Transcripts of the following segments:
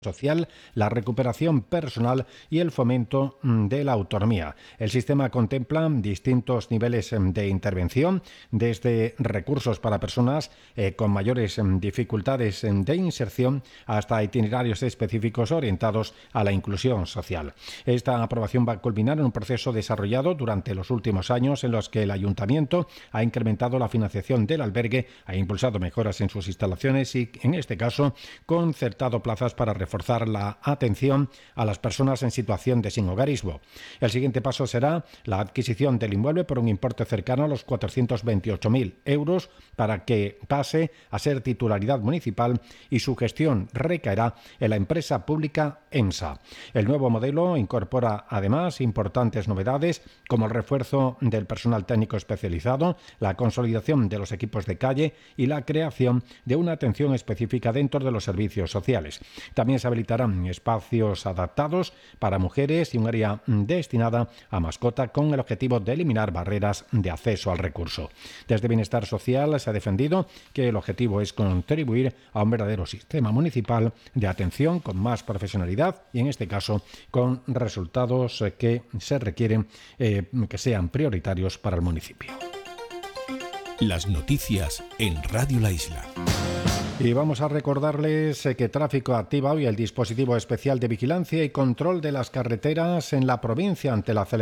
social, la recuperación personal y el fomento de la autonomía. El sistema contempla distintos niveles de intervención, desde recursos para personas con mayores dificultades de inserción hasta itinerarios específicos orientados a la inclusión social. Esta aprobación va a culminar en un proceso desarrollado durante los últimos años en los que el Ayuntamiento ha incrementado la financiación del albergue, ha impulsado mejoras en sus instalaciones y, en este caso, concertado plazas para reforzar la atención a las personas en situación de sinhogarismo. El siguiente paso será la adquisición del inmueble por un importe cercano a los 428.000 euros para que pase a ser titularidad municipal y su gestión recaerá en la empresa pública EMSA. El nuevo modelo incorpora además importantes novedades como el refuerzo del personal técnico especializado, la consolidación de los equipos de calle y la creación de una atención específica dentro de los servicios sociales. También se habilitarán espacios adaptados para mujeres y un área destinada a mascota con el objetivo de eliminar barreras de acceso al recurso. Desde Bienestar Social se ha defendido que el objetivo es contribuir a un verdadero sistema municipal de atención con más profesionalidad y, en este caso, con resultados que se requieren que sean prioritarios para el municipio. Las noticias en Radio La Isla. Y vamos a recordarles que Tráfico activa hoy el dispositivo especial de vigilancia y control de las carreteras en la provincia ante la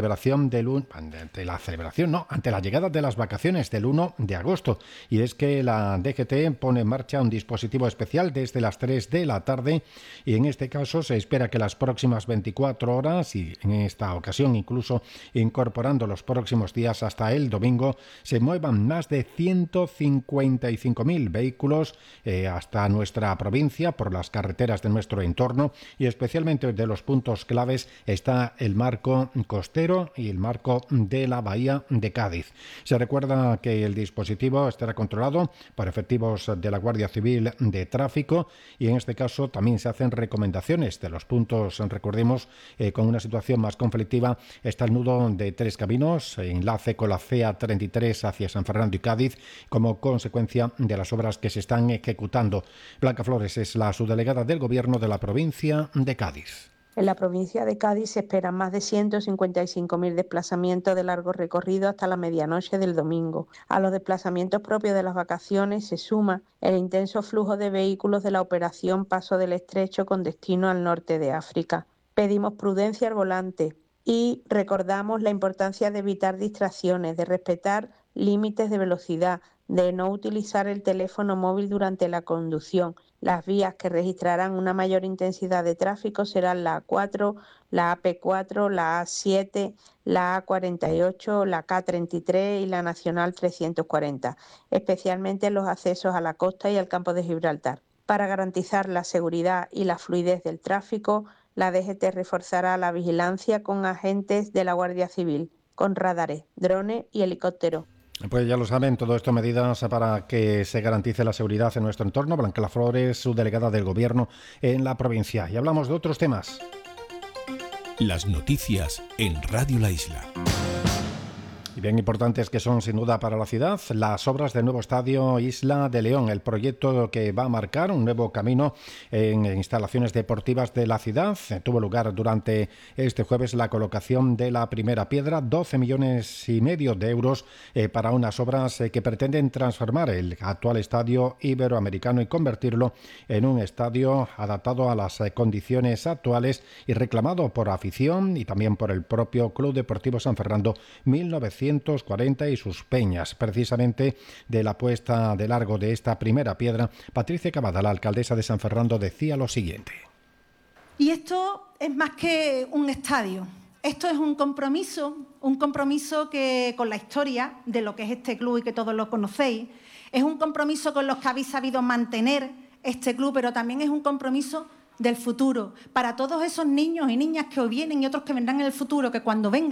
llegada de las vacaciones del 1 de agosto. Y es que la DGT pone en marcha un dispositivo especial desde las 3 de la tarde y en este caso se espera que las próximas 24 horas y en esta ocasión incluso incorporando los próximos días hasta el domingo se muevan más de 155.000 vehículos hasta nuestra provincia por las carreteras de nuestro entorno y especialmente de los puntos claves está el marco costero y el marco de la bahía de Cádiz. Se recuerda que el dispositivo estará controlado por efectivos de la Guardia Civil de Tráfico y en este caso también se hacen recomendaciones de los puntos, recordemos, con una situación más conflictiva. Está el nudo de Tres Caminos, enlace con la CA33 hacia San Fernando y Cádiz como consecuencia de las obras que se están ejecutando. Blanca Flores es la subdelegada del Gobierno de la provincia de Cádiz. En la provincia de Cádiz se esperan más de 155.000 desplazamientos de largo recorrido hasta la medianoche del domingo. A los desplazamientos propios de las vacaciones se suma el intenso flujo de vehículos de la operación Paso del Estrecho con destino al norte de África. Pedimos prudencia al volante y recordamos la importancia de evitar distracciones, de respetar límites de velocidad, de no utilizar el teléfono móvil durante la conducción. Las vías que registrarán una mayor intensidad de tráfico serán la A4, la AP4, la A7, la A48, la K33 y la Nacional 340, especialmente en los accesos a la costa y al campo de Gibraltar. Para garantizar la seguridad y la fluidez del tráfico, la DGT reforzará la vigilancia con agentes de la Guardia Civil, con radares, drones y helicópteros. Pues ya lo saben, todo esto medidas para que se garantice la seguridad en nuestro entorno. Blanca Flores, subdelegada del Gobierno en la provincia. Y hablamos de otros temas. Las noticias en Radio La Isla. Y bien importantes que son sin duda para la ciudad, las obras del nuevo estadio Isla de León, el proyecto que va a marcar un nuevo camino en instalaciones deportivas de la ciudad. Tuvo lugar durante este jueves la colocación de la primera piedra, 12,5 millones de euros para unas obras que pretenden transformar el actual estadio iberoamericano y convertirlo en un estadio adaptado a las condiciones actuales y reclamado por afición y también por el propio Club Deportivo San Fernando 1940 y sus peñas. Precisamente de la puesta de largo de esta primera piedra, Patricia Cavada, la alcaldesa de San Fernando, decía lo siguiente. Y esto es más que un estadio. Esto es un compromiso que con la historia de lo que es este club y que todos lo conocéis, es un compromiso con los que habéis sabido mantener este club, pero también es un compromiso del futuro, para todos esos niños y niñas que hoy vienen y otros que vendrán en el futuro, que cuando vengan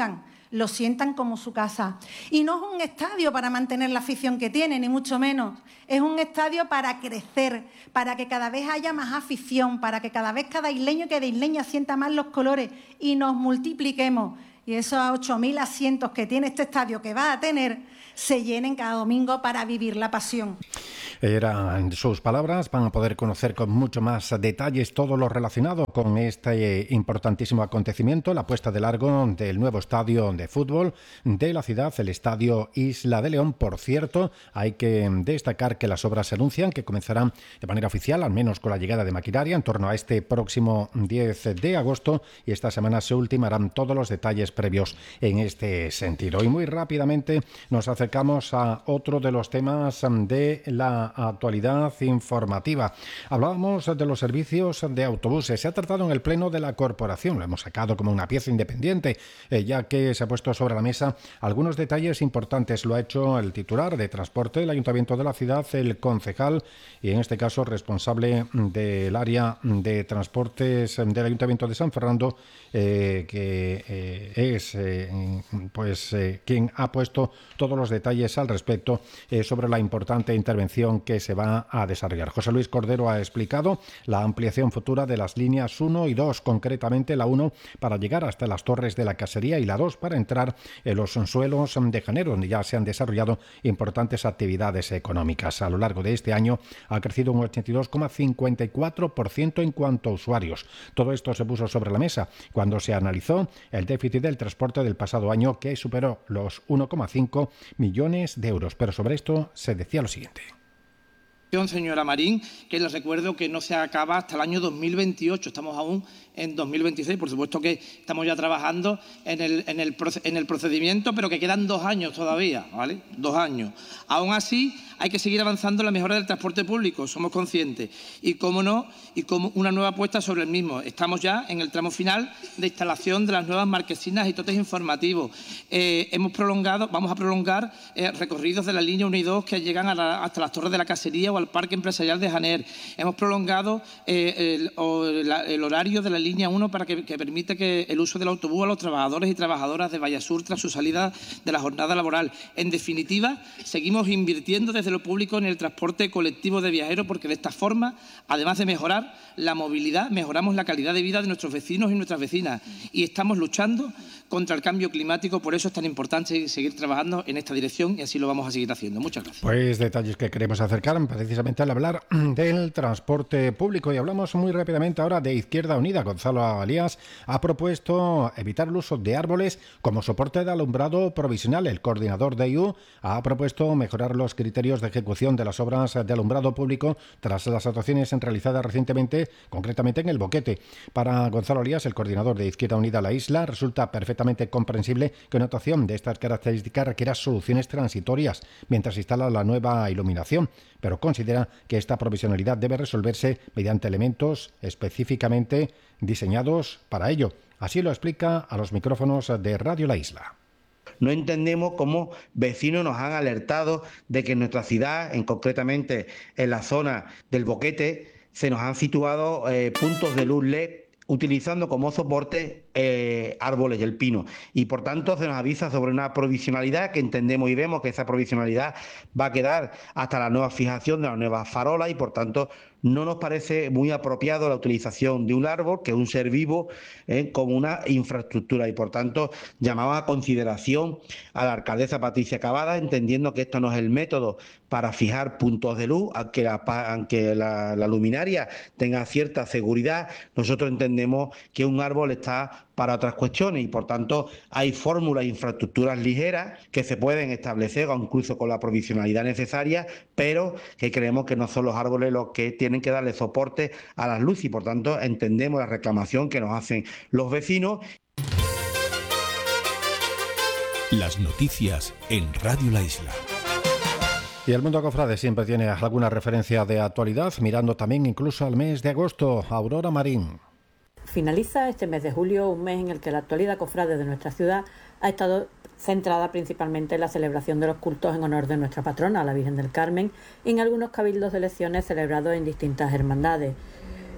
lo sientan como su casa. Y no es un estadio para mantener la afición que tiene, ni mucho menos. Es un estadio para crecer, para que cada vez haya más afición, para que cada vez cada isleño y cada isleña sienta más los colores y nos multipliquemos. Y esos 8.000 asientos que tiene este estadio, que va a tener, se llenen cada domingo para vivir la pasión. Eran sus palabras. Van a poder conocer con mucho más detalles todo lo relacionado con este importantísimo acontecimiento, la puesta de largo del nuevo estadio de fútbol de la ciudad, el Estadio Isla de León. Por cierto, hay que destacar que las obras se anuncian que comenzarán de manera oficial, al menos con la llegada de maquinaria, en torno a este próximo 10 de agosto, y esta semana se ultimarán todos los detalles previos en este sentido. Y muy rápidamente nos acercamos a otro de los temas de la actualidad informativa. Hablábamos de los servicios de autobuses. Se ha tratado en el Pleno de la Corporación. Lo hemos sacado como una pieza independiente, ya que se ha puesto sobre la mesa algunos detalles importantes. Lo ha hecho el titular de Transporte del Ayuntamiento de la ciudad, el concejal, y en este caso responsable del área de transportes del Ayuntamiento de San Fernando, que es quien ha puesto todos los detalles al respecto sobre la importante intervención que se va a desarrollar. José Luis Cordero ha explicado la ampliación futura de las líneas 1 y 2, concretamente la 1 para llegar hasta las Torres de la Casería y la 2 para entrar en los suelos de Janeiro, donde ya se han desarrollado importantes actividades económicas. A lo largo de este año ha crecido un 82,54% en cuanto a usuarios. Todo esto se puso sobre la mesa cuando se analizó el déficit del transporte del pasado año, que superó los 1,5 millones de euros. Pero sobre esto se decía lo siguiente. Señora Marín, que les recuerdo que no se acaba hasta el año 2028, estamos aún en 2026, por supuesto que estamos ya trabajando en el procedimiento, pero que quedan 2 años todavía, ¿vale? 2 años. Aún así, hay que seguir avanzando en la mejora del transporte público, somos conscientes, y cómo no, y como una nueva apuesta sobre el mismo. Estamos ya en el tramo final de instalación de las nuevas marquesinas y totes informativos. Vamos a prolongar recorridos de la línea 1 y 2 que llegan hasta las Torres de la Casería o al Parque Empresarial de Janer. Hemos prolongado el horario de la línea 1 para que permita que el uso del autobús a los trabajadores y trabajadoras de Vallasur tras su salida de la jornada laboral. En definitiva, seguimos invirtiendo desde lo público en el transporte colectivo de viajeros, porque de esta forma, además de mejorar la movilidad, mejoramos la calidad de vida de nuestros vecinos y nuestras vecinas, y estamos luchando contra el cambio climático. Por eso es tan importante seguir trabajando en esta dirección, y así lo vamos a seguir haciendo. Muchas gracias. Pues detalles que queremos acercar precisamente al hablar del transporte público, y hablamos muy rápidamente ahora de Izquierda Unida. Gonzalo Alías ha propuesto evitar el uso de árboles como soporte de alumbrado provisional. El coordinador de IU ha propuesto mejorar los criterios de ejecución de las obras de alumbrado público tras las actuaciones realizadas recientemente, concretamente en El Boquete. Para Gonzalo Alías, el coordinador de Izquierda Unida La Isla, resulta perfectamente comprensible que una actuación de estas características requiera soluciones transitorias mientras se instala la nueva iluminación, pero considera que esta provisionalidad debe resolverse mediante elementos específicamente diseñados para ello. Así lo explica a los micrófonos de Radio La Isla. No entendemos cómo vecinos nos han alertado de que en nuestra ciudad, concretamente en la zona del Boquete, se nos han situado puntos de luz LED utilizando como soporte árboles del pino, y por tanto se nos avisa sobre una provisionalidad que entendemos y vemos que esa provisionalidad va a quedar hasta la nueva fijación de la nueva farola, y por tanto no nos parece muy apropiado la utilización de un árbol, que es un ser vivo, como una infraestructura, y por tanto llamamos a consideración a la alcaldesa Patricia Cavada, entendiendo que esto no es el método para fijar puntos de luz, aunque la luminaria tenga cierta seguridad. Nosotros entendemos que un árbol está para otras cuestiones, y por tanto hay fórmulas e infraestructuras ligeras que se pueden establecer, o incluso con la provisionalidad necesaria, pero que creemos que no son los árboles los que tienen que darle soporte a las luces, y por tanto entendemos la reclamación que nos hacen los vecinos. Las noticias en Radio La Isla. Y el mundo cofrade siempre tiene alguna referencia de actualidad, mirando también incluso al mes de agosto. Aurora Marín. Finaliza este mes de julio, un mes en el que la actualidad cofrade de nuestra ciudad ha estado centrada principalmente en la celebración de los cultos en honor de nuestra patrona, la Virgen del Carmen, y en algunos cabildos de elecciones celebrados en distintas hermandades.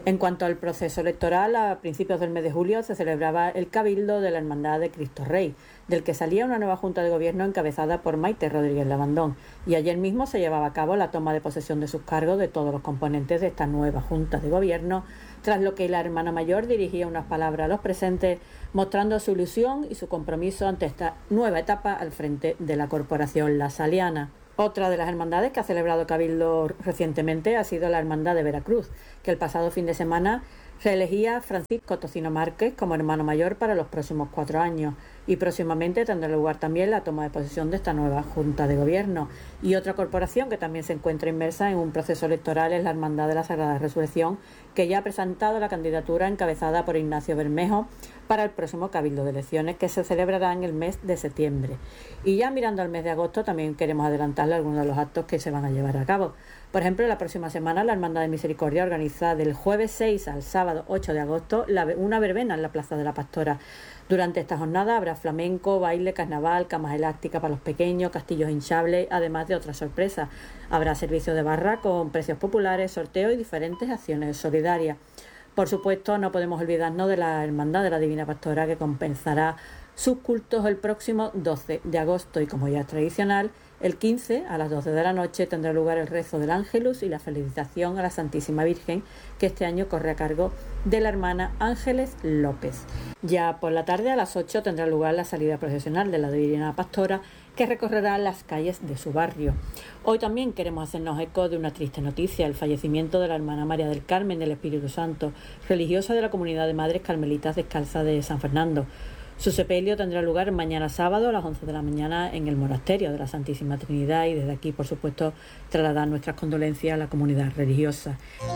En cuanto al proceso electoral, a principios del mes de julio se celebraba el Cabildo de la Hermandad de Cristo Rey, del que salía una nueva Junta de Gobierno encabezada por Maite Rodríguez Labandón, y ayer mismo se llevaba a cabo la toma de posesión de sus cargos de todos los componentes de esta nueva Junta de Gobierno, tras lo que la hermana mayor dirigía unas palabras a los presentes, mostrando su ilusión y su compromiso ante esta nueva etapa al frente de la Corporación La Saliana. Otra de las hermandades que ha celebrado Cabildo recientemente ha sido la Hermandad de Veracruz, que el pasado fin de semana reelegía a Francisco Tocino Márquez como hermano mayor para los próximos 4 años, y próximamente tendrá lugar también la toma de posesión de esta nueva Junta de Gobierno. Y otra corporación que también se encuentra inmersa en un proceso electoral es la Hermandad de la Sagrada Resurrección, que ya ha presentado la candidatura encabezada por Ignacio Bermejo para el próximo Cabildo de Elecciones, que se celebrará en el mes de septiembre. Y ya mirando al mes de agosto, también queremos adelantarle algunos de los actos que se van a llevar a cabo. Por ejemplo, la próxima semana la Hermandad de Misericordia organiza del jueves 6 al sábado 8 de agosto una verbena en la Plaza de la Pastora. Durante esta jornada habrá flamenco, baile, carnaval, camas elásticas para los pequeños, castillos hinchables, además de otras sorpresas. Habrá servicio de barra con precios populares, sorteos y diferentes acciones solidarias. Por supuesto, no podemos olvidarnos de la Hermandad de la Divina Pastora, que compensará sus cultos el próximo 12 de agosto y, como ya es tradicional, el 15 a las 12 de la noche tendrá lugar el rezo del Ángelus y la felicitación a la Santísima Virgen, que este año corre a cargo de la hermana Ángeles López. Ya por la tarde a las 8 tendrá lugar la salida procesional de la Divina Pastora, que recorrerá las calles de su barrio. Hoy también queremos hacernos eco de una triste noticia: el fallecimiento de la hermana María del Carmen del Espíritu Santo, religiosa de la comunidad de Madres Carmelitas Descalzas de San Fernando. Su sepelio tendrá lugar mañana sábado a las 11 de la mañana en el monasterio de la Santísima Trinidad, y desde aquí, por supuesto, trasladar nuestras condolencias a la comunidad religiosa.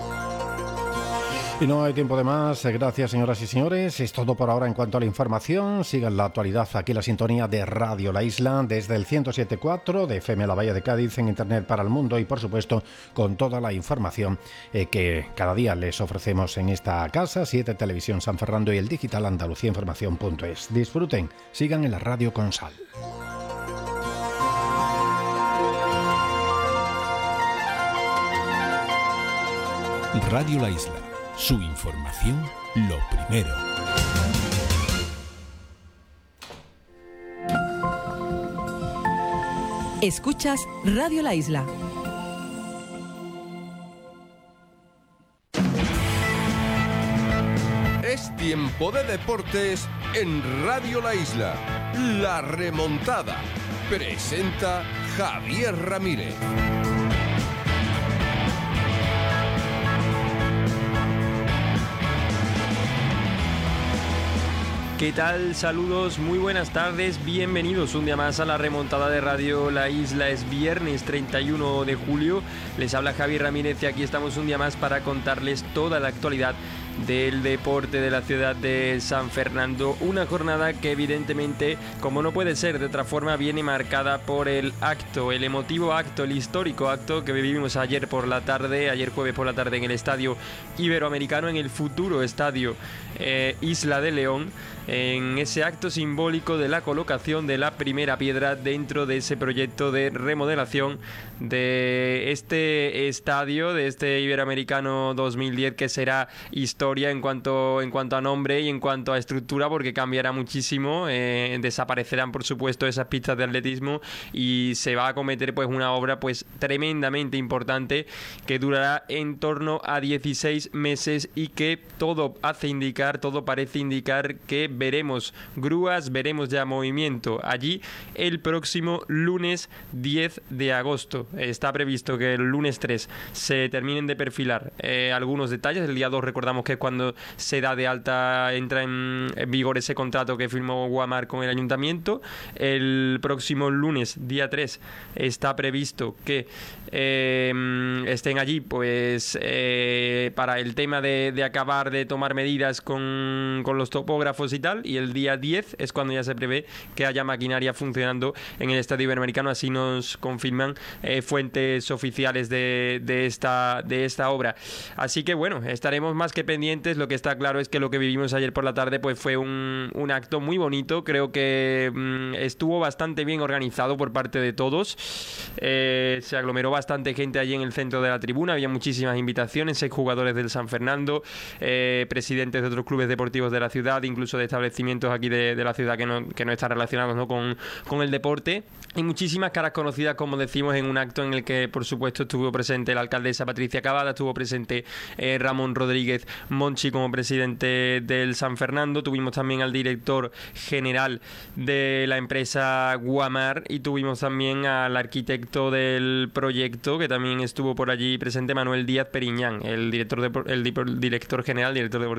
Y no hay tiempo de más. Gracias, señoras y señores. Es todo por ahora en cuanto a la información. Sigan la actualidad aquí, la sintonía de Radio La Isla, desde el 107.4 de FM La Bahía de Cádiz, en Internet para el mundo, y por supuesto con toda la información que cada día les ofrecemos en esta casa, 7 Televisión San Fernando y el digital andaluciainformación.es. Disfruten, sigan en la radio con Sal. Radio La Isla. Su información, lo primero. Escuchas Radio La Isla. Es tiempo de deportes en Radio La Isla. La remontada. Presenta Javier Ramírez. ¿Qué tal? Saludos, muy buenas tardes, bienvenidos un día más a la remontada de Radio La Isla. Es viernes 31 de julio, les habla Javier Ramírez y aquí estamos un día más para contarles toda la actualidad del deporte de la ciudad de San Fernando. Una jornada que evidentemente, como no puede ser de otra forma, viene marcada por el acto, el emotivo acto, el histórico acto que vivimos ayer jueves por la tarde en el Estadio Iberoamericano, en el futuro Estadio Isla de León, en ese acto simbólico de la colocación de la primera piedra dentro de ese proyecto de remodelación de este estadio, de este Iberoamericano 2010, que será historia en cuanto a nombre y en cuanto a estructura, porque cambiará muchísimo, desaparecerán por supuesto esas pistas de atletismo y se va a acometer pues una obra pues tremendamente importante que durará en torno a 16 meses y que todo parece indicar que veremos grúas, veremos ya movimiento allí el próximo lunes 10 de agosto. Está previsto que el lunes 3 se terminen de perfilar algunos detalles. El día 2 recordamos que es cuando se da de alta, entra en vigor ese contrato que firmó Guamar con el ayuntamiento. El próximo lunes, día 3, está previsto que estén allí pues para el tema de acabar de tomar medidas con los topógrafos y tal, y el día 10 es cuando ya se prevé que haya maquinaria funcionando en el Estadio Iberoamericano, así nos confirman fuentes oficiales de esta obra. Así que bueno, estaremos más que pendientes. Lo que está claro es que lo que vivimos ayer por la tarde pues fue un acto muy bonito. Creo que estuvo bastante bien organizado por parte de todos. Se aglomeró bastante gente allí en el centro de la tribuna, había muchísimas invitaciones, exjugadores del San Fernando, presidentes de otros clubes deportivos de la ciudad, incluso de establecimientos aquí de la ciudad que no están relacionados, ¿no?, con el deporte, y muchísimas caras conocidas, como decimos, en un acto en el que por supuesto estuvo presente la alcaldesa Patricia Cavada, estuvo presente Ramón Rodríguez Monchi como presidente del San Fernando, tuvimos también al director general de la empresa Guamar y tuvimos también al arquitecto del proyecto, que también estuvo por allí presente, Manuel Díaz Periñán, el director general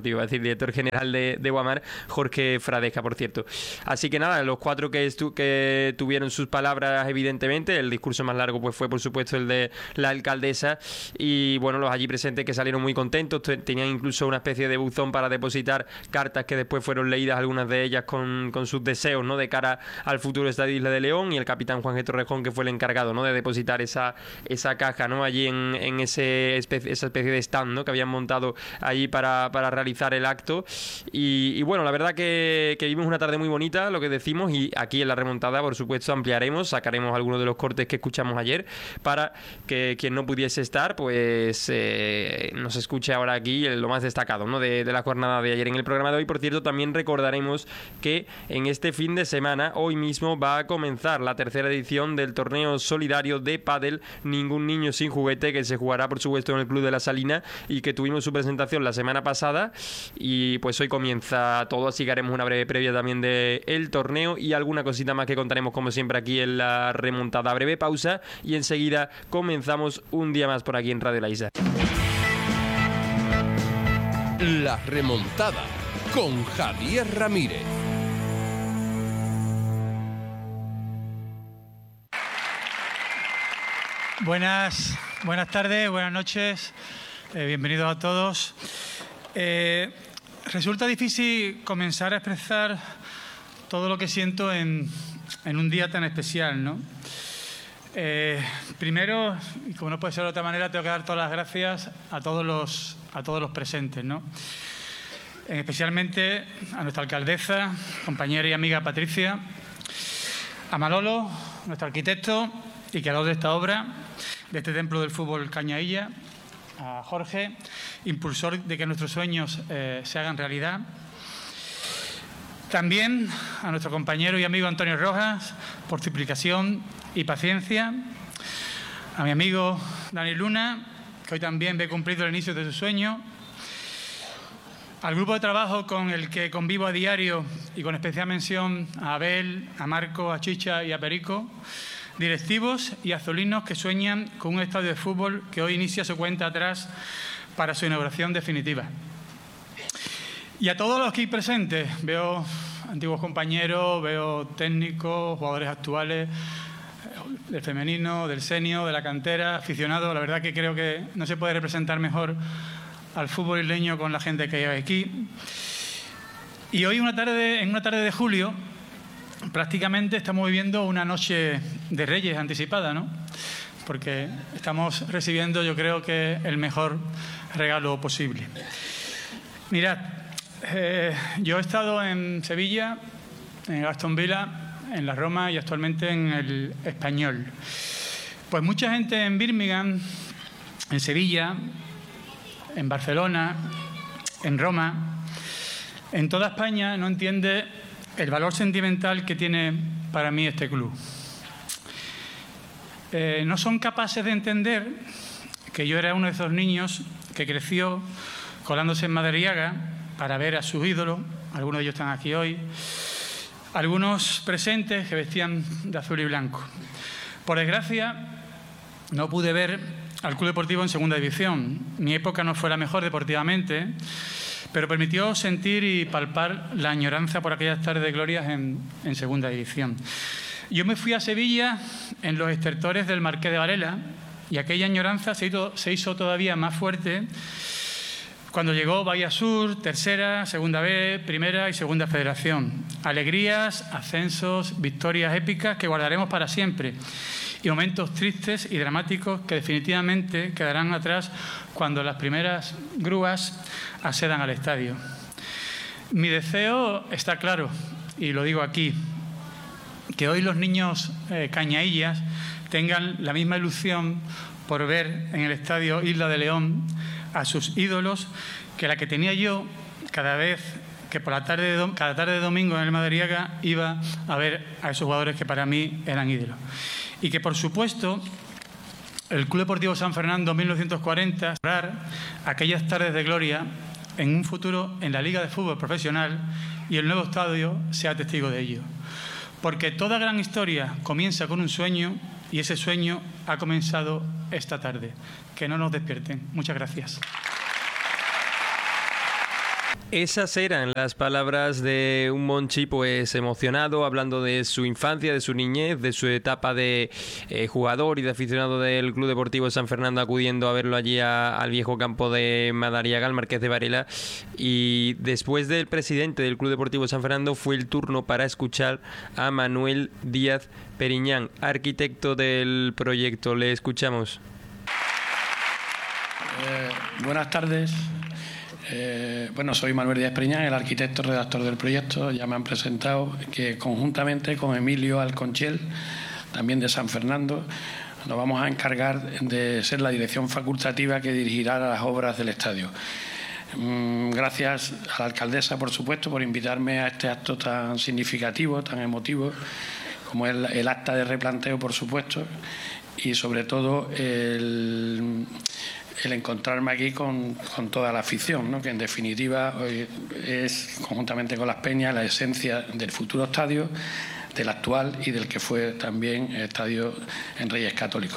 de Guamar, Jorge Fradeja, por cierto. Así que nada, los cuatro que tuvieron sus palabras, evidentemente, el discurso más largo pues fue por supuesto el de la alcaldesa, y bueno, los allí presentes que salieron muy contentos, tenían incluso una especie de buzón para depositar cartas que después fueron leídas, algunas de ellas con sus deseos, ¿no?, de cara al futuro estadio Isla de León, y el capitán Juan G. Torrejón, que fue el encargado, ¿no?, de depositar esa caja, ¿no?, allí en esa especie de stand, ¿no?, que habían montado allí para realizar el acto. Y bueno, la verdad que vimos una tarde muy bonita, lo que decimos, y aquí en La Remontada por supuesto ampliaremos, sacaremos algunos de los cortes que escuchamos ayer para que quien no pudiese estar pues nos escuche ahora aquí lo más destacado, ¿no?, de la jornada de ayer. En el programa de hoy, por cierto, también recordaremos que en este fin de semana, hoy mismo, va a comenzar la tercera edición del torneo solidario de pádel Ningún Niño Sin Juguete, que se jugará por supuesto en el Club de la Salina y que tuvimos su presentación la semana pasada, y pues hoy comienza todo, así que haremos una breve previa también del torneo y alguna cosita más que contaremos como siempre aquí en La Remontada. Breve pausa y enseguida comenzamos un día más por aquí en Radio La Isla. La Remontada con Javier Ramírez. Buenas tardes, buenas noches, bienvenidos a todos. Resulta difícil comenzar a expresar todo lo que siento en un día tan especial, ¿no? Primero, y como no puede ser de otra manera, tengo que dar todas las gracias a todos los presentes, ¿no? Especialmente a nuestra alcaldesa, compañera y amiga Patricia, a Manolo, nuestro arquitecto y creador de esta obra, de este templo del fútbol Cañailla, a Jorge, impulsor de que nuestros sueños se hagan realidad. También a nuestro compañero y amigo Antonio Rojas, por su implicación y paciencia. A mi amigo Dani Luna, que hoy también ve cumplido el inicio de su sueño. Al grupo de trabajo con el que convivo a diario y con especial mención a Abel, a Marco, a Chicha y a Perico, directivos y azulinos que sueñan con un estadio de fútbol que hoy inicia su cuenta atrás para su inauguración definitiva. Y a todos los aquí presentes, veo antiguos compañeros, veo técnicos, jugadores actuales, del femenino, del senior, de la cantera, aficionados. La verdad que creo que no se puede representar mejor al fútbol isleño con la gente que hay aquí. Y hoy, en una tarde de julio, prácticamente estamos viviendo una noche de Reyes anticipada, ¿no? Porque estamos recibiendo, yo creo que el mejor regalo posible. Mirad, yo he estado en Sevilla, en Aston Villa, en la Roma y actualmente en el Español. Pues mucha gente en Birmingham, en Sevilla, en Barcelona, en Roma, en toda España no entiende el valor sentimental que tiene para mí este club. No son capaces de entender que yo era uno de esos niños que creció colándose en Madariaga para ver a sus ídolos. Algunos de ellos están aquí hoy. Algunos presentes que vestían de azul y blanco. Por desgracia, no pude ver al Club Deportivo en segunda división. Mi época no fue la mejor deportivamente, pero permitió sentir y palpar la añoranza por aquellas tardes de glorias en segunda división. Yo me fui a Sevilla en los estertores del Marqués de Varela y aquella añoranza se hizo todavía más fuerte Cuando llegó Bahía Sur, tercera, segunda B, primera y segunda federación. Alegrías, ascensos, victorias épicas que guardaremos para siempre. Y momentos tristes y dramáticos que definitivamente quedarán atrás cuando las primeras grúas accedan al estadio. Mi deseo está claro, y lo digo aquí, que hoy los niños cañaillas tengan la misma ilusión por ver en el estadio Isla de León a sus ídolos que la que tenía yo cada vez que por cada tarde de domingo en el Madariaga iba a ver a esos jugadores que para mí eran ídolos. Y que, por supuesto, el Club Deportivo San Fernando 1940 cerrar aquellas tardes de gloria en un futuro en la Liga de Fútbol Profesional y el nuevo estadio sea testigo de ello. Porque toda gran historia comienza con un sueño y ese sueño ha comenzado esta tarde. Que no nos despierten. Muchas gracias. Esas eran las palabras de un Monchi pues emocionado, hablando de su infancia, de su niñez, de su etapa de jugador y de aficionado del Club Deportivo San Fernando, acudiendo a verlo allí al viejo campo de Madariaga, al Marqués de Varela. Y después del presidente del Club Deportivo San Fernando fue el turno para escuchar a Manuel Díaz Periñán, arquitecto del proyecto. Le escuchamos. Buenas tardes. Soy Manuel Díaz Periñán, el arquitecto redactor del proyecto. Ya me han presentado que conjuntamente con Emilio Alconchel, también de San Fernando, nos vamos a encargar de ser la dirección facultativa que dirigirá las obras del estadio. Gracias a la alcaldesa, por supuesto, por invitarme a este acto tan significativo, tan emotivo, como es el acta de replanteo, por supuesto, y sobre todo el encontrarme aquí con toda la afición, ¿no? Que en definitiva hoy es, conjuntamente con las peñas, la esencia del futuro estadio, del actual y del que fue también estadio en Reyes Católicos.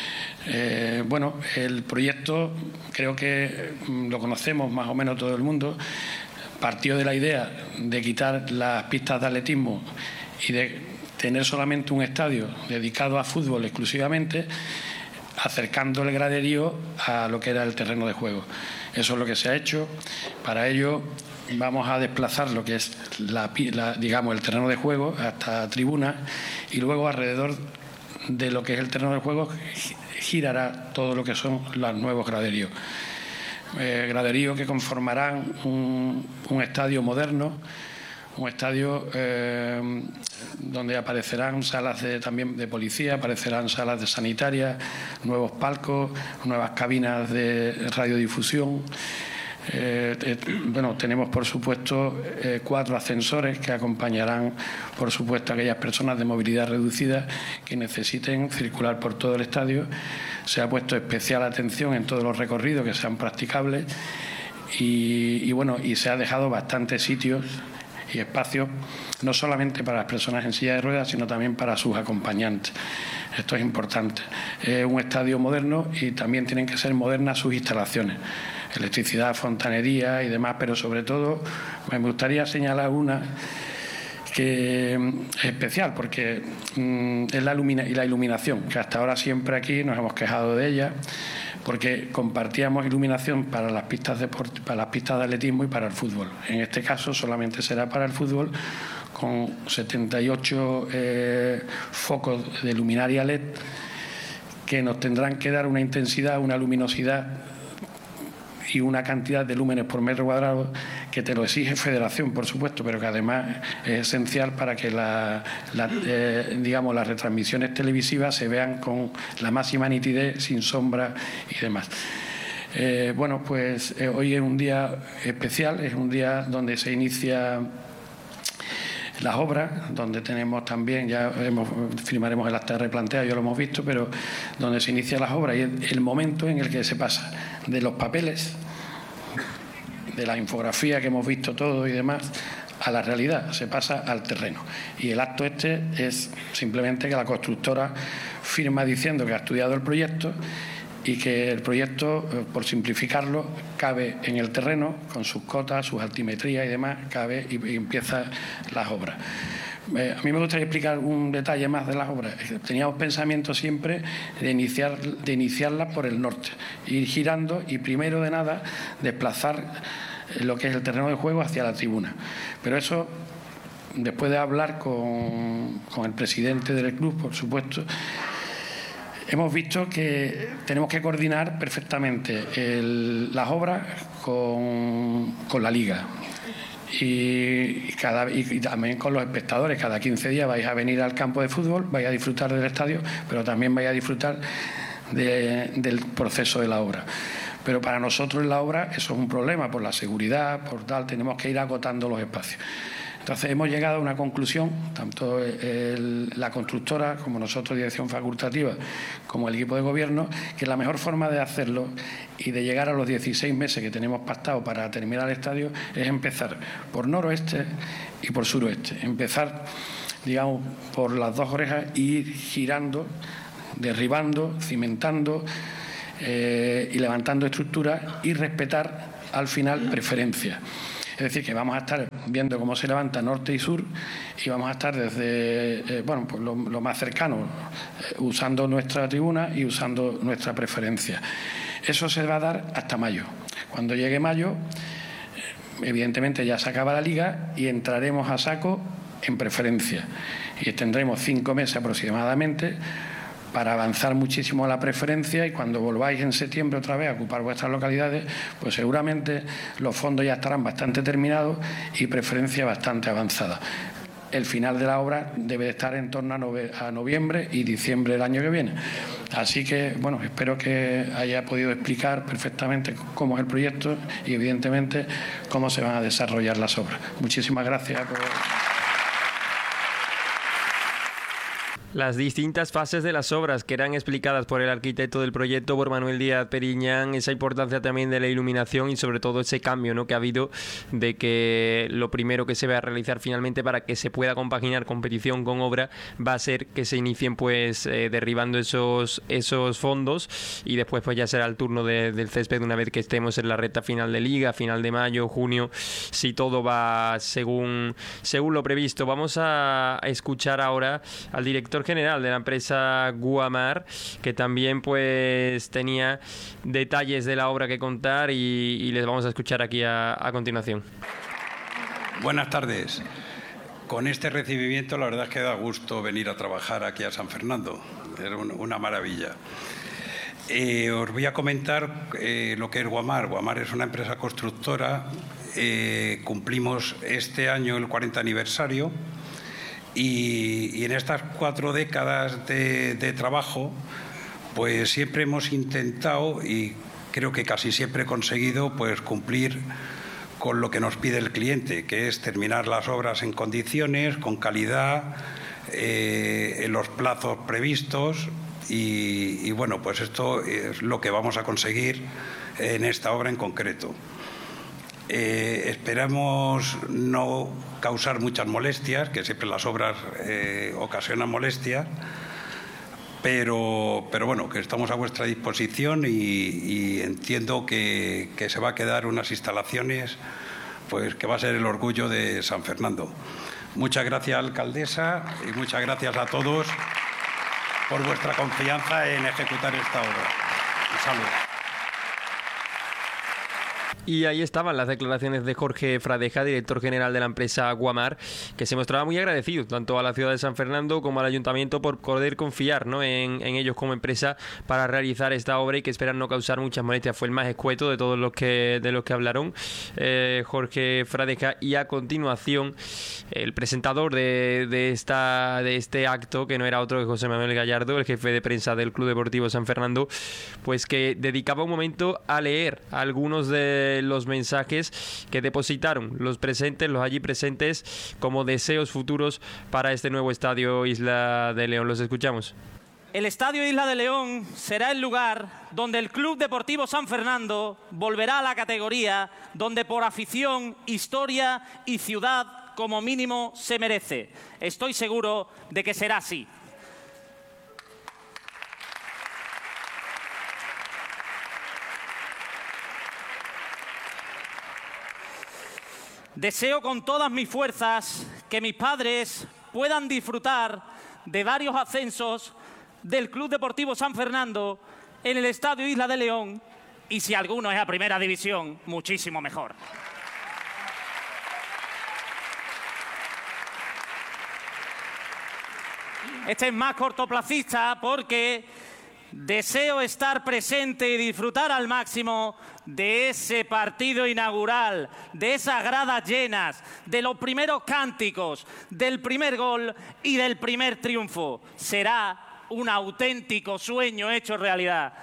El proyecto creo que lo conocemos más o menos todo el mundo. Partió de la idea de quitar las pistas de atletismo y de tener solamente un estadio dedicado a fútbol exclusivamente, acercando el graderío a lo que era el terreno de juego. Eso es lo que se ha hecho. Para ello vamos a desplazar lo que es el terreno de juego hasta tribuna, y luego alrededor de lo que es el terreno de juego girará todo lo que son los nuevos graderíos. Graderíos que conformarán un estadio moderno, un estadio donde aparecerán salas también de policía, aparecerán salas de sanitarias, nuevos palcos, nuevas cabinas de radiodifusión. Tenemos, por supuesto, 4 ascensores que acompañarán, por supuesto, a aquellas personas de movilidad reducida que necesiten circular por todo el estadio. Se ha puesto especial atención en todos los recorridos que sean practicables y se ha dejado bastantes sitios y espacios, no solamente para las personas en silla de ruedas, sino también para sus acompañantes. Esto es importante. Es un estadio moderno y también tienen que ser modernas sus instalaciones. Electricidad, fontanería y demás, pero sobre todo me gustaría señalar una que es especial, porque es la iluminación, que hasta ahora siempre aquí nos hemos quejado de ella, porque compartíamos iluminación para las pistas de atletismo y para el fútbol. En este caso solamente será para el fútbol, con 78 focos de luminaria LED que nos tendrán que dar una intensidad, una luminosidad y una cantidad de lúmenes por metro cuadrado que te lo exige Federación, por supuesto, pero que además es esencial para que las retransmisiones televisivas se vean con la máxima nitidez, sin sombra y demás. Hoy es un día especial, es un día donde se inicia las obras, donde tenemos también, firmaremos el acta de replanteo, ya lo hemos visto, pero donde se inician las obras y es el momento en el que se pasa de los papeles, de la infografía que hemos visto todo y demás, a la realidad, se pasa al terreno. Y el acto es simplemente que la constructora firma diciendo que ha estudiado el proyecto y que el proyecto, por simplificarlo, cabe en el terreno con sus cotas, sus altimetrías y demás, cabe y empiezan las obras. A mí me gustaría explicar un detalle más de las obras. Teníamos pensamiento siempre de iniciarlas por el norte, ir girando y primero de nada desplazar lo que es el terreno de juego hacia la tribuna. Pero eso, después de hablar con el presidente del club, por supuesto, hemos visto que tenemos que coordinar perfectamente las obras con la Liga. Y también con los espectadores. Cada 15 días vais a venir al campo de fútbol, vais a disfrutar del estadio, pero también vais a disfrutar del proceso de la obra. Pero para nosotros en la obra eso es un problema, por la seguridad, por tal, tenemos que ir agotando los espacios. Entonces hemos llegado a una conclusión, tanto la constructora como nosotros, dirección facultativa, como el equipo de gobierno, que la mejor forma de hacerlo y de llegar a los 16 meses que tenemos pactado para terminar el estadio es empezar por noroeste y por suroeste. Empezar, digamos, por las dos orejas e ir girando, derribando, cimentando y levantando estructuras y respetar al final preferencias. Es decir, que vamos a estar viendo cómo se levanta norte y sur y vamos a estar desde pues lo más cercano, usando nuestra tribuna y usando nuestra preferencia. Eso se va a dar hasta mayo. Cuando llegue mayo, evidentemente ya se acaba la liga y entraremos a saco en preferencia. Y tendremos 5 meses aproximadamente para avanzar muchísimo a la preferencia, y cuando volváis en septiembre otra vez a ocupar vuestras localidades, pues seguramente los fondos ya estarán bastante terminados y preferencia bastante avanzada. El final de la obra debe de estar en torno a noviembre y diciembre del año que viene. Así que, bueno, espero que haya podido explicar perfectamente cómo es el proyecto y, evidentemente, cómo se van a desarrollar las obras. Muchísimas gracias por... Las distintas fases de las obras que eran explicadas por el arquitecto del proyecto, por Manuel Díaz Periñán, esa importancia también de la iluminación y sobre todo ese cambio, ¿no?, que ha habido de que lo primero que se va a realizar finalmente para que se pueda compaginar competición con obra va a ser que se inicien pues derribando esos fondos, y después pues ya será el turno del césped una vez que estemos en la recta final de liga, final de mayo, junio, si todo va según lo previsto. Vamos a escuchar ahora al director general de la empresa Guamar, que también pues tenía detalles de la obra que contar, y les vamos a escuchar aquí a continuación. Buenas tardes. Con este recibimiento la verdad es que da gusto venir a trabajar aquí a San Fernando. Era una maravilla. Os voy a comentar lo que es Guamar. Guamar es una empresa constructora. Cumplimos este año el 40 aniversario. Y en estas 4 décadas de trabajo, pues siempre hemos intentado, y creo que casi siempre he conseguido, pues cumplir con lo que nos pide el cliente, que es terminar las obras en condiciones, con calidad, en los plazos previstos, y bueno, pues esto es lo que vamos a conseguir en esta obra en concreto. Esperamos no causar muchas molestias, que siempre las obras ocasionan molestias, pero bueno, que estamos a vuestra disposición, y entiendo que se va a quedar unas instalaciones pues que va a ser el orgullo de San Fernando. Muchas gracias, alcaldesa, y muchas gracias a todos por vuestra confianza en ejecutar esta obra. Salud. Y ahí estaban las declaraciones de Jorge Fradeja, director general de la empresa Guamar, que se mostraba muy agradecido tanto a la ciudad de San Fernando como al ayuntamiento por poder confiar, ¿no?, en ellos como empresa para realizar esta obra, y que esperan no causar muchas molestias. Fue el más escueto de todos los que hablaron, Jorge Fradeja. Y a continuación el presentador de este acto, que no era otro que José Manuel Gallardo, el jefe de prensa del Club Deportivo San Fernando, pues que dedicaba un momento a leer algunos de los mensajes que depositaron los allí presentes como deseos futuros para este nuevo estadio Isla de León. Los escuchamos. El estadio Isla de León será el lugar donde el Club Deportivo San Fernando volverá a la categoría donde por afición, historia y ciudad como mínimo se merece. Estoy seguro de que será así. Deseo con todas mis fuerzas que mis padres puedan disfrutar de varios ascensos del Club Deportivo San Fernando en el Estadio Isla de León, y si alguno es a Primera División, muchísimo mejor. Este es más cortoplacista porque deseo estar presente y disfrutar al máximo de ese partido inaugural, de esas gradas llenas, de los primeros cánticos, del primer gol y del primer triunfo. Será un auténtico sueño hecho realidad.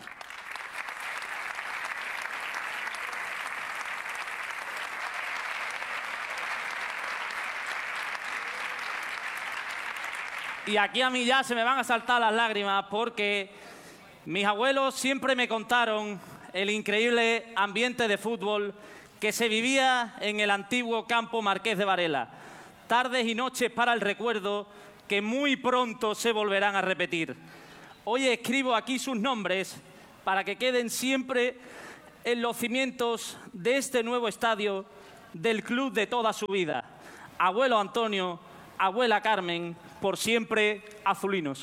Y aquí a mí ya se me van a saltar las lágrimas porque mis abuelos siempre me contaron el increíble ambiente de fútbol que se vivía en el antiguo campo Marqués de Varela. Tardes y noches para el recuerdo que muy pronto se volverán a repetir. Hoy escribo aquí sus nombres para que queden siempre en los cimientos de este nuevo estadio del club de toda su vida. Abuelo Antonio, abuela Carmen, por siempre azulinos.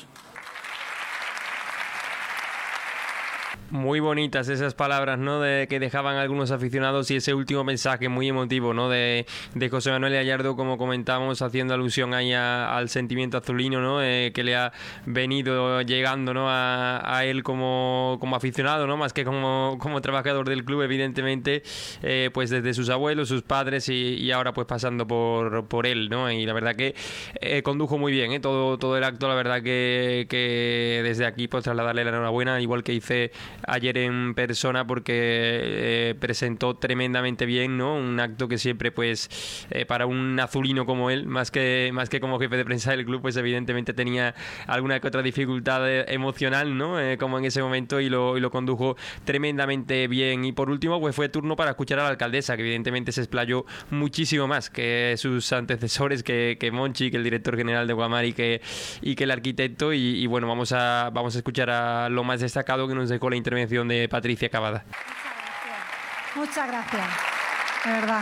Muy bonitas esas palabras, ¿no?, de que dejaban algunos aficionados, y ese último mensaje muy emotivo, ¿no?, de José Manuel Gallardo, como comentamos, haciendo alusión ahí al sentimiento azulino, ¿no?, que le ha venido llegando, ¿no?, a él como aficionado, ¿no?, más que como trabajador del club, evidentemente, pues desde sus abuelos, sus padres y ahora pues pasando por él, ¿no? Y la verdad que condujo muy bien, todo el acto. La verdad que desde aquí pues trasladarle la enhorabuena, igual que hice ayer en persona, porque presentó tremendamente bien, ¿no? Un acto que siempre pues para un azulino como él, más que como jefe de prensa del club, pues evidentemente tenía alguna que otra dificultad emocional, ¿no? Como en ese momento, y lo condujo tremendamente bien. Y por último pues fue turno para escuchar a la alcaldesa, que evidentemente se explayó muchísimo más que sus antecesores, que Monchi, que el director general de Guamar y que el arquitecto, y bueno, vamos a escuchar a lo más destacado que nos dejó la intervención de Patricia Cavada. Muchas gracias, de verdad.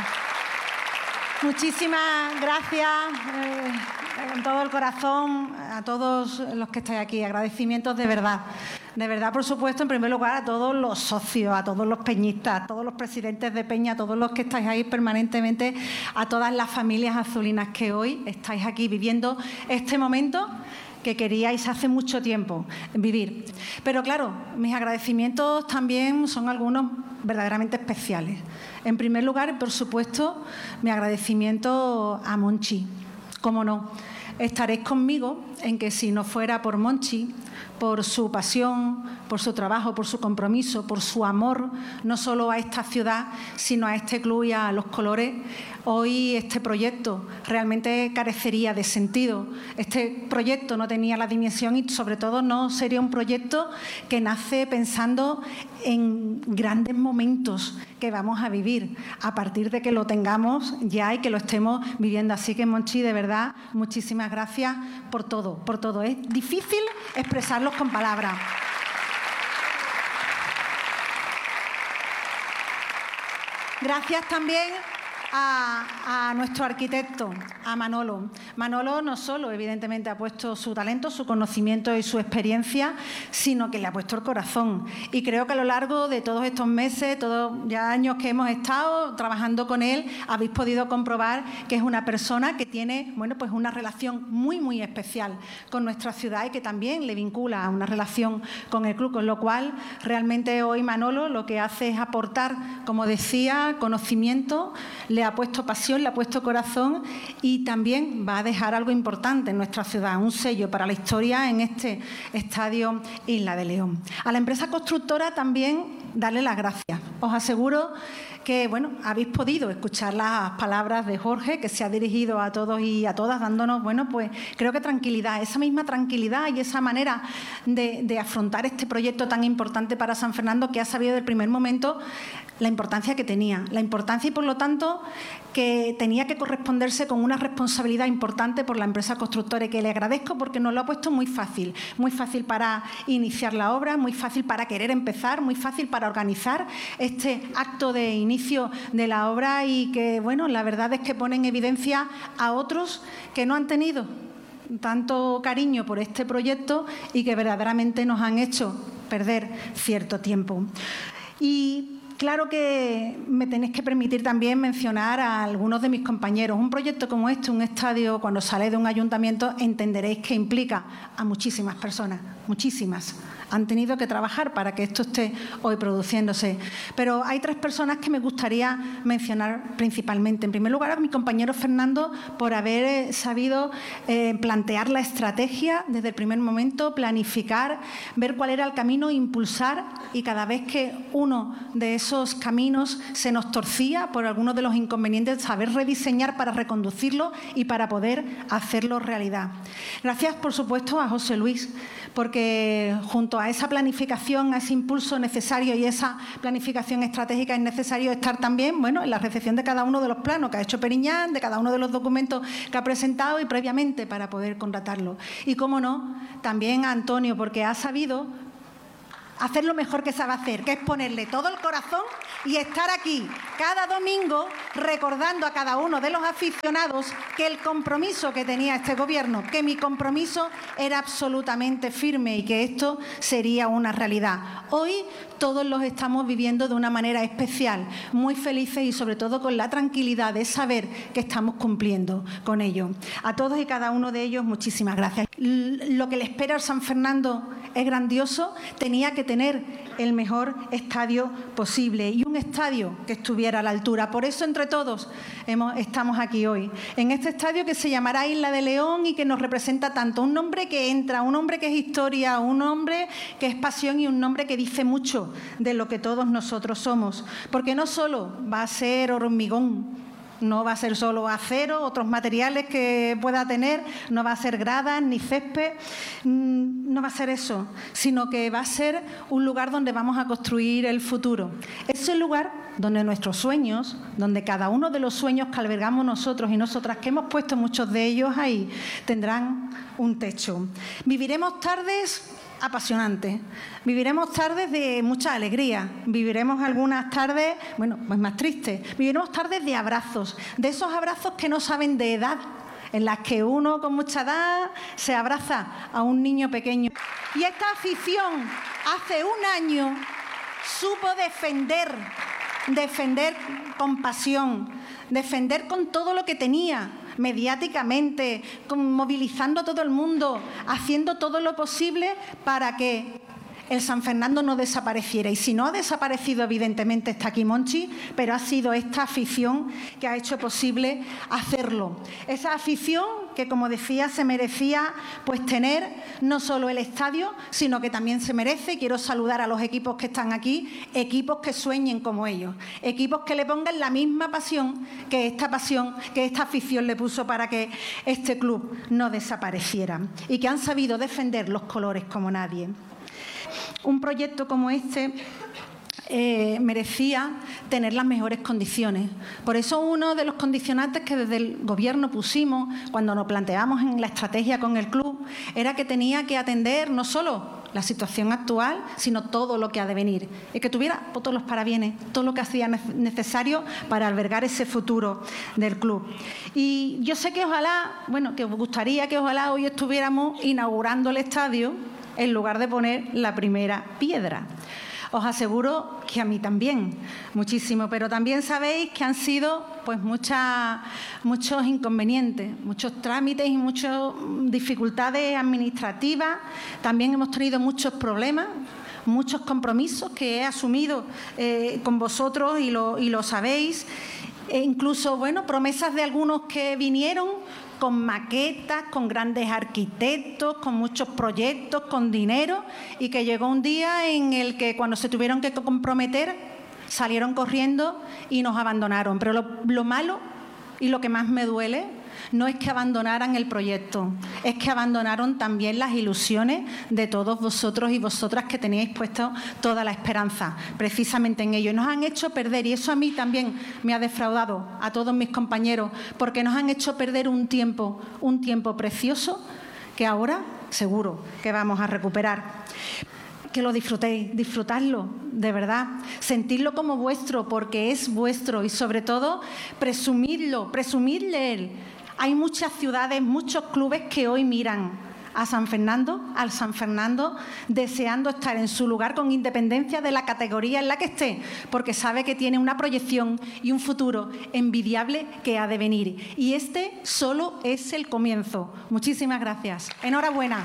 Muchísimas gracias con todo el corazón a todos los que estáis aquí. Agradecimientos de verdad. De verdad, por supuesto, en primer lugar a todos los socios, a todos los peñistas, a todos los presidentes de peña, a todos los que estáis ahí permanentemente, a todas las familias azulinas que hoy estáis aquí viviendo este momento que queríais hace mucho tiempo vivir. Pero claro, mis agradecimientos también son algunos verdaderamente especiales. En primer lugar, por supuesto, mi agradecimiento a Monchi. Cómo no, estaréis conmigo en que si no fuera por Monchi, por su pasión, por su trabajo, por su compromiso, por su amor, no solo a esta ciudad, sino a este club y a los colores, hoy este proyecto realmente carecería de sentido. Este proyecto no tenía la dimensión y, sobre todo, no sería un proyecto que nace pensando en grandes momentos que vamos a vivir a partir de que lo tengamos ya y que lo estemos viviendo. Así que, Monchi, de verdad, muchísimas gracias por todo, por todo. Es difícil expresarlos con palabras. Gracias también a nuestro arquitecto, a Manolo. Manolo no solo, evidentemente, ha puesto su talento, su conocimiento y su experiencia, sino que le ha puesto el corazón. Y creo que a lo largo de todos estos meses, todos ya años que hemos estado trabajando con él, habéis podido comprobar que es una persona que tiene, bueno, pues una relación muy, muy especial con nuestra ciudad y que también le vincula a una relación con el club, con lo cual realmente hoy Manolo lo que hace es aportar, como decía, conocimiento, le ha puesto pasión, le ha puesto corazón y también va a dejar algo importante en nuestra ciudad, un sello para la historia en este estadio Isla de León. A la empresa constructora también darle las gracias. Os aseguro que, bueno, habéis podido escuchar las palabras de Jorge, que se ha dirigido a todos y a todas, dándonos, bueno, pues creo que tranquilidad, esa misma tranquilidad y esa manera de afrontar este proyecto tan importante para San Fernando, que ha sabido desde el primer momento la importancia que tenía, la importancia y, por lo tanto, que tenía que corresponderse con una responsabilidad importante por la empresa constructora, y que le agradezco porque nos lo ha puesto muy fácil para iniciar la obra, muy fácil para querer empezar, muy fácil para organizar este acto de inicio inicio de la obra y que, bueno, la verdad es que pone en evidencia a otros que no han tenido tanto cariño por este proyecto y que verdaderamente nos han hecho perder cierto tiempo. Y claro que me tenéis que permitir también mencionar a algunos de mis compañeros. Un proyecto como este, un estadio, cuando sale de un ayuntamiento, entenderéis que implica a muchísimas personas, muchísimas. Han tenido que trabajar para que esto esté hoy produciéndose. Pero hay 3 personas que me gustaría mencionar principalmente. En primer lugar, a mi compañero Fernando, por haber sabido plantear la estrategia desde el primer momento, planificar, ver cuál era el camino, impulsar, y cada vez que uno de esos caminos se nos torcía por algunos de los inconvenientes, saber rediseñar para reconducirlo y para poder hacerlo realidad. Gracias, por supuesto, a José Luis, porque junto a esa planificación, a ese impulso necesario y esa planificación estratégica es necesario estar también, bueno, en la recepción de cada uno de los planos que ha hecho Periñán, de cada uno de los documentos que ha presentado y previamente para poder contratarlo. Y, cómo no, también a Antonio, porque ha sabido hacer lo mejor que sabe hacer, que es ponerle todo el corazón y estar aquí cada domingo recordando a cada uno de los aficionados que el compromiso que tenía este Gobierno, que mi compromiso era absolutamente firme y que esto sería una realidad. Hoy todos los estamos viviendo de una manera especial, muy felices y sobre todo con la tranquilidad de saber que estamos cumpliendo con ello. A todos y cada uno de ellos, muchísimas gracias. Lo que le espera al San Fernando es grandioso, tenía que tener el mejor estadio posible y un estadio que estuviera a la altura. Por eso, entre todos, estamos aquí hoy, en este estadio que se llamará Isla de León y que nos representa tanto. Un nombre que entra, un nombre que es historia, un nombre que es pasión y un nombre que dice mucho de lo que todos nosotros somos. Porque no solo va a ser hormigón, no va a ser solo acero, otros materiales que pueda tener, no va a ser gradas ni césped, no va a ser eso, sino que va a ser un lugar donde vamos a construir el futuro. Es el lugar donde nuestros sueños, donde cada uno de los sueños que albergamos nosotros y nosotras, que hemos puesto muchos de ellos ahí, tendrán un techo. Viviremos tardes apasionantes, viviremos tardes de mucha alegría, viviremos algunas tardes, bueno, pues más tristes, viviremos tardes de abrazos, de esos abrazos que no saben de edad, en las que uno con mucha edad se abraza a un niño pequeño. Y esta afición hace un año supo defender con pasión, defender con todo lo que tenía, mediáticamente, movilizando a todo el mundo, haciendo todo lo posible para que el San Fernando no desapareciera. Y si no ha desaparecido, evidentemente está aquí Monchi, pero ha sido esta afición que ha hecho posible hacerlo. Esa afición que, como decía, se merecía pues tener no solo el estadio, sino que también se merece, quiero saludar a los equipos que están aquí, equipos que sueñen como ellos, equipos que le pongan la misma pasión que esta afición le puso para que este club no desapareciera y que han sabido defender los colores como nadie. Un proyecto como este merecía tener las mejores condiciones. Por eso uno de los condicionantes que desde el Gobierno pusimos cuando nos planteamos en la estrategia con el club era que tenía que atender no solo la situación actual, sino todo lo que ha de venir. Y que tuviera todos los parabienes, todo lo que hacía necesario para albergar ese futuro del club. Y yo sé que ojalá, bueno, que os gustaría que ojalá hoy estuviéramos inaugurando el estadio en lugar de poner la primera piedra. Os aseguro que a mí también, muchísimo, pero también sabéis que han sido pues muchos inconvenientes, muchos trámites y muchas dificultades administrativas. También hemos tenido muchos problemas, muchos compromisos que he asumido con vosotros y lo sabéis. E incluso, bueno, promesas de algunos que vinieron con maquetas, con grandes arquitectos, con muchos proyectos, con dinero, y que llegó un día en el que cuando se tuvieron que comprometer salieron corriendo y nos abandonaron. Pero lo malo y lo que más me duele no es que abandonaran el proyecto, es que abandonaron también las ilusiones de todos vosotros y vosotras que teníais puesto toda la esperanza precisamente en ello. Nos han hecho perder, y eso a mí también me ha defraudado, a todos mis compañeros, porque nos han hecho perder un tiempo precioso que ahora seguro que vamos a recuperar. que lo disfrutéis, disfrutadlo, de verdad, sentirlo como vuestro, porque es vuestro, y sobre todo presumirlo, presumir de él. Hay muchas ciudades, muchos clubes que hoy miran al San Fernando, deseando estar en su lugar con independencia de la categoría en la que esté, porque sabe que tiene una proyección y un futuro envidiable que ha de venir. Y este solo es el comienzo. Muchísimas gracias. Enhorabuena.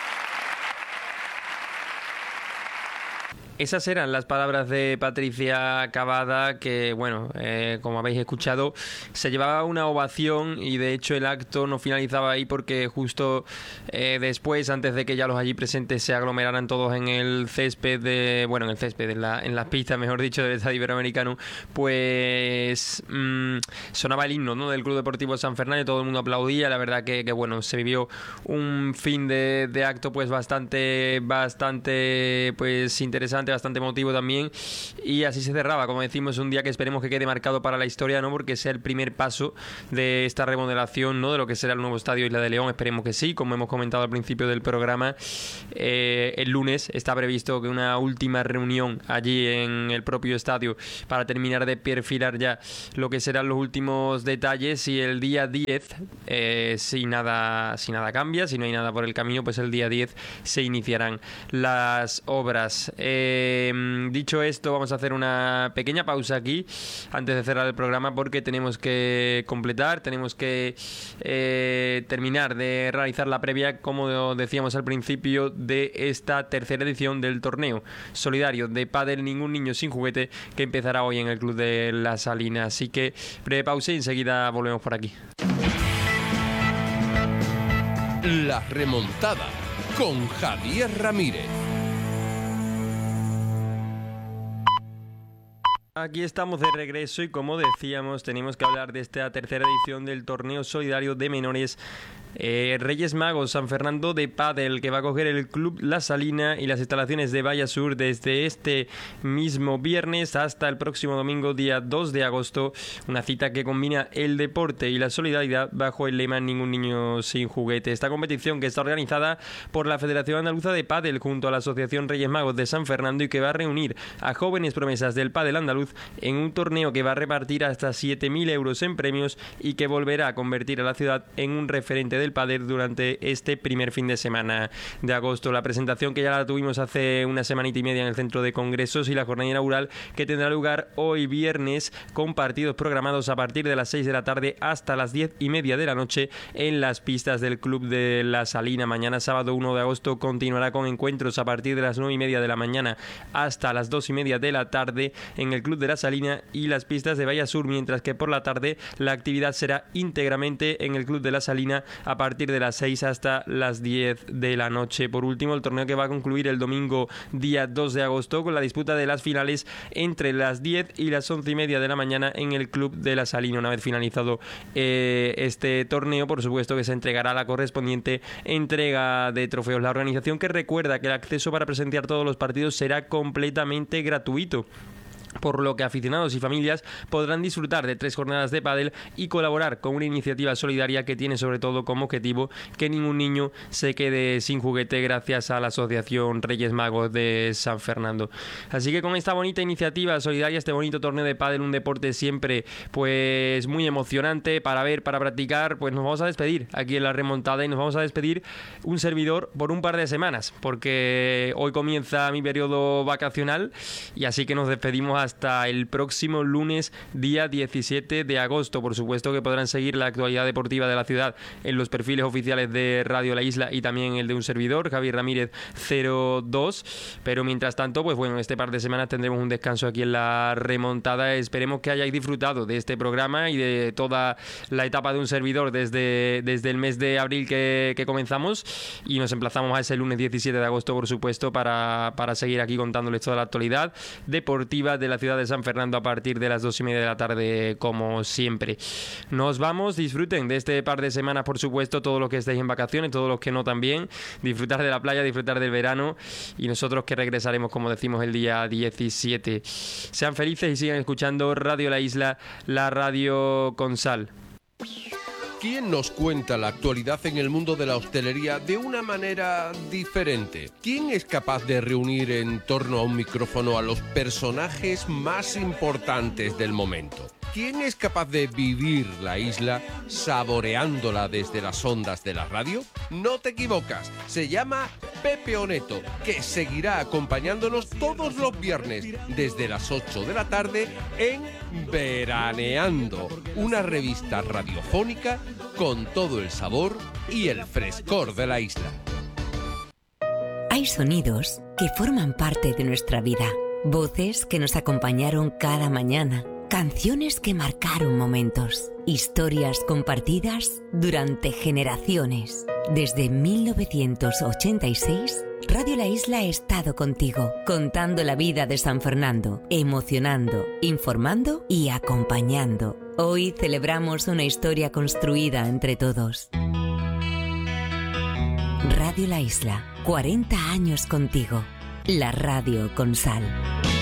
Esas eran las palabras de Patricia Cavada, que, bueno, como habéis escuchado, se llevaba una ovación y, de hecho, el acto no finalizaba ahí porque justo después, antes de que ya los allí presentes se aglomeraran todos en el césped, en las pistas, mejor dicho, del Estadio Iberoamericano, pues sonaba el himno, ¿no?, del Club Deportivo San Fernando y todo el mundo aplaudía. La verdad que bueno, se vivió un fin de acto pues bastante pues interesante, bastante emotivo también, y así se cerraba, como decimos, un día que esperemos que quede marcado para la historia, ¿no?, porque sea el primer paso de esta remodelación, ¿no?, de lo que será el nuevo estadio Isla de León. Esperemos que sí, como hemos comentado al principio del programa. El lunes está previsto que una última reunión allí en el propio estadio para terminar de perfilar ya lo que serán los últimos detalles, y el día 10, si nada cambia, si no hay nada por el camino, pues el día 10 se iniciarán las obras. Dicho esto, vamos a hacer una pequeña pausa aquí antes de cerrar el programa, porque tenemos que completar, tenemos que terminar de realizar la previa, como decíamos al principio, de esta tercera edición del torneo solidario de pádel Ningún Niño Sin Juguete, que empezará hoy en el Club de La Salina. Así que breve pausa y enseguida volvemos por aquí. La remontada con Javier Ramírez. Aquí estamos de regreso y, como decíamos, tenemos que hablar de esta tercera edición del torneo solidario de menores Reyes Magos San Fernando de pádel, que va a coger el Club La Salina y las instalaciones de Bahía Sur desde este mismo viernes hasta el próximo domingo, día 2 de agosto. Una cita que combina el deporte y la solidaridad bajo el lema Ningún Niño Sin Juguete. Esta competición, que está organizada por la Federación Andaluza de Pádel junto a la Asociación Reyes Magos de San Fernando, y que va a reunir a jóvenes promesas del pádel andaluz en un torneo que va a repartir hasta 7.000 euros en premios y que volverá a convertir a la ciudad en un referente del pádel durante este primer fin de semana de agosto. La presentación, que ya la tuvimos hace una semanita y media en el Centro de Congresos, y la jornada inaugural, que tendrá lugar hoy viernes, con partidos programados a partir de las 6 de la tarde hasta las 10:30 de la noche en las pistas del Club de La Salina. Mañana, sábado 1 de agosto, continuará con encuentros a partir de las 9:30 de la mañana hasta las 2:30 de la tarde en el Club de La Salina y las pistas de Bahía Sur, mientras que por la tarde la actividad será íntegramente en el Club de La Salina a partir de las 6 hasta las 10 de la noche. Por último, el torneo, que va a concluir el domingo día 2 de agosto con la disputa de las finales entre las 10 y las 11:30 de la mañana en el Club de La Salina. Una vez finalizado este torneo, por supuesto que se entregará la correspondiente entrega de trofeos. La organización, que recuerda que el acceso para presenciar todos los partidos será completamente gratuito, por lo que aficionados y familias podrán disfrutar de 3 jornadas de pádel y colaborar con una iniciativa solidaria que tiene sobre todo como objetivo que ningún niño se quede sin juguete, gracias a la Asociación Reyes Magos de San Fernando. Así que con esta bonita iniciativa solidaria, este bonito torneo de pádel, un deporte siempre pues muy emocionante para ver, para practicar, pues nos vamos a despedir aquí en La Remontada, y nos vamos a despedir un servidor por un par de semanas, porque hoy comienza mi periodo vacacional, y así que nos despedimos hasta el próximo lunes, día 17 de agosto. Por supuesto que podrán seguir la actualidad deportiva de la ciudad en los perfiles oficiales de Radio La Isla y también el de un servidor, Javier Ramírez 02, pero mientras tanto, pues bueno, este par de semanas tendremos un descanso aquí en La Remontada. Esperemos que hayáis disfrutado de este programa y de toda la etapa de un servidor desde el mes de abril que comenzamos, y nos emplazamos a ese lunes 17 de agosto, por supuesto, para seguir aquí contándoles toda la actualidad deportiva de la ciudad de San Fernando a partir de las 2:30 de la tarde, como siempre. Nos vamos, disfruten de este par de semanas, por supuesto, todos los que estéis en vacaciones, todos los que no también, disfrutar de la playa, disfrutar del verano, y nosotros que regresaremos, como decimos, el día 17. Sean felices y sigan escuchando Radio La Isla, la radio con sal. ¿Quién nos cuenta la actualidad en el mundo de la hostelería de una manera diferente? ¿Quién es capaz de reunir en torno a un micrófono a los personajes más importantes del momento? ¿Quién es capaz de vivir la isla saboreándola desde las ondas de la radio? No te equivocas, se llama Pepe Oneto, que seguirá acompañándonos todos los viernes desde las 8 de la tarde en Veraneando, una revista radiofónica con todo el sabor y el frescor de la isla. Hay sonidos que forman parte de nuestra vida, voces que nos acompañaron cada mañana, canciones que marcaron momentos, historias compartidas durante generaciones. Desde 1986, Radio La Isla ha estado contigo, contando la vida de San Fernando, emocionando, informando y acompañando. Hoy celebramos una historia construida entre todos. Radio La Isla, 40 años contigo. La radio con sal.